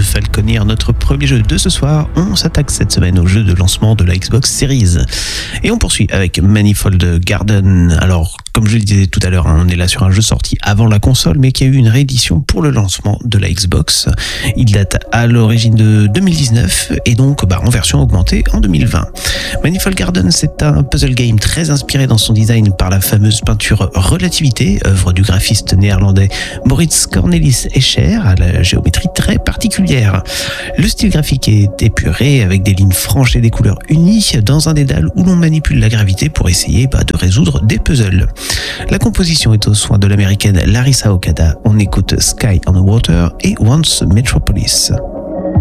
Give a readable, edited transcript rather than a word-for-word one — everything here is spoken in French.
Falconeer, notre premier jeu de ce soir. On s'attaque cette semaine au jeu de lancement de la Xbox Series. Et on poursuit avec Manifold Garden. Alors, comme je le disais tout à l'heure, on est là sur un jeu sorti avant la console, mais qui a eu une réédition pour le lancement de la Xbox. Il date à l'origine de 2019 et donc en version augmentée en 2020. Manifold Garden, c'est un puzzle game très inspiré dans son design par la fameuse peinture Relativité, œuvre du graphiste néerlandais Moritz Cornelis Escher, à la géométrie très particulière. Le style graphique est épuré avec des lignes franches et des couleurs unies dans un dédale où l'on manipule la gravité pour essayer de résoudre des puzzles. La composition est aux soins de l'américaine Larissa Okada. On écoute Sky on the Water et Once Metropolis.